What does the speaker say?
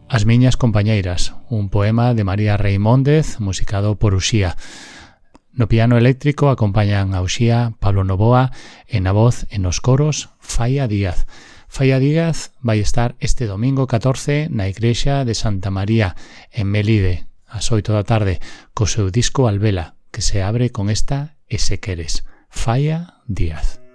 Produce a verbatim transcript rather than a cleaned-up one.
As miñas compañeiras, un poema de María Reimóndez, musicado por Uxía. No piano eléctrico acompañan a Uxía, Pablo Novoa, e na voz e nos coros, Faia Díaz. Faia Díaz vai estar este domingo catorce na igrexa de Santa María, en Melide, ás oito da tarde, co seu disco Albela, que se abre con esta E se queres, Faia Díaz.